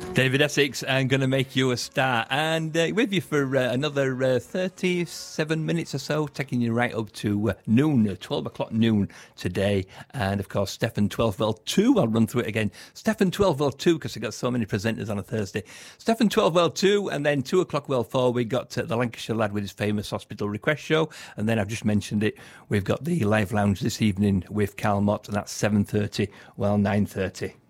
David Essex, I'm going to make you a star. And with you for another 37 minutes or so, taking you right up to noon, 12 o'clock noon today. And of course, Stefan 12Well 2, I'll run through it again. Stefan 12Well 2, because we've got so many presenters on a Thursday. Stefan 12Well 2, and then 2 o'clock well 4, we got the Lancashire lad with his famous hospital request show. And then I've just mentioned it, we've got the live lounge this evening with Carl Mott, and that's 7:30, well 9:30.